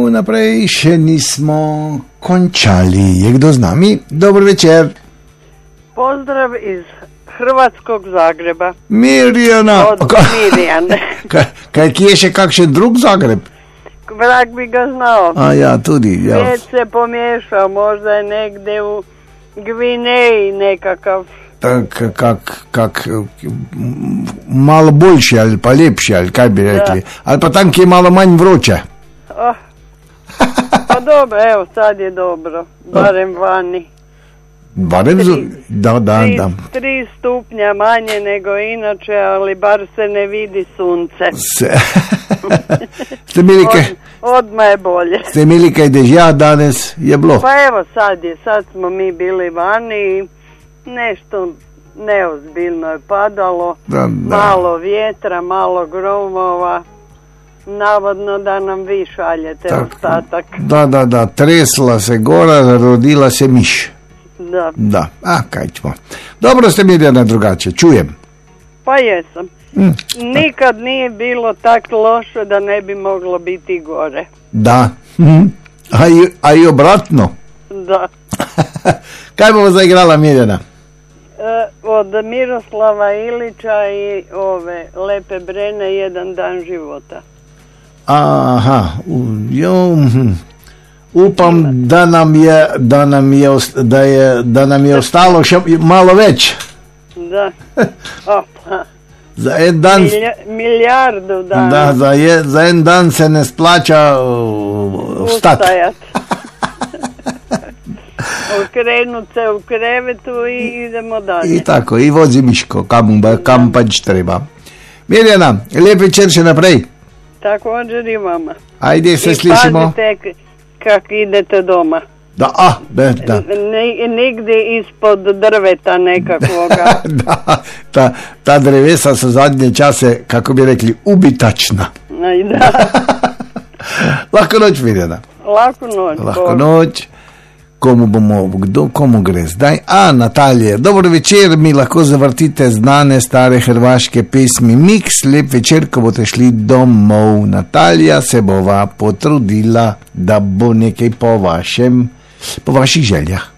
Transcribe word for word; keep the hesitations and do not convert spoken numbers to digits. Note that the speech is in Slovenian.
naprej, še nismo končali. Je kdo z nami? Dobar večer. Pozdrav iz hrvatskog Zagreba. Mirjana. Od Mirjane. Kaj, kaj, kje je še kakšen drug Zagreb? Vrag bi ga znao. A ja, tudi. Ja. Svijet se pomiješao, možda je negdje u Gvineji nekakav. Tak, kak, kak, malo boljši ali pa lepši, ali kaj bi rekli. Da. Ali pa tam, ki je malo manj vroče. Oh. Pa dobro, evo, sad je dobro. Barem vani. Barem tri, da, da, tri, da. Tri stupnja manje nego inače, ali bar se ne vidi sunce. Se, ste imeli kaj? Od, odmah je bolje. Ste imeli kaj dežja danes? Je bilo? Pa evo, sad je, sad smo mi bili vani i nešto neozbiljno je padalo, da, da. Malo vjetra, malo gromova, navodno da nam vi šaljete tak, ostatak. Da, da, da, tresla se gora, rodila se miš. Da. Da, a kaj ćemo. Dobro ste Mirjana drugače, čujem. Pa jesam. Mm. Nikad nije bilo tako loše da ne bi moglo biti gore. Da, a i, a i obratno. Da. Kaj bomo zaigrala Mirjana? E, od Miroslava Ilića i ove Lepe Brene, Jedan dan života. Aha, jo, upam da nam je da nam je da je da nam je ostalo še malo več. Da. Opa. Za en dan Milja, milijardu dana. Da, za, je, za en dan se ne splača vstati. Okrenut se u krevetu i idemo dalje. I tako, i vozi Miško, kam, kam pač treba. Mirjana, lijep večer še naprej. Također i vama. Ajde, se I slišimo. I pazite kak idete doma. Da, a, be, da. Ni, nigdje ispod drveta nekakvoga. Da, ta, ta drevesa su zadnje čase, kako bi rekli, ubitačna. Aj, da. Lahko noć, Mirjana. Lahko noć. Lahko noć. Komu bomo, kdo, komu gre zdaj? A, Natalija, dobro večer, mi lahko zavrtite znane stare hrvaške pesmi Mix, lep večer, ko boste šli domov. Natalija se bova potrudila, da bo nekaj po vašem, po vaših željah.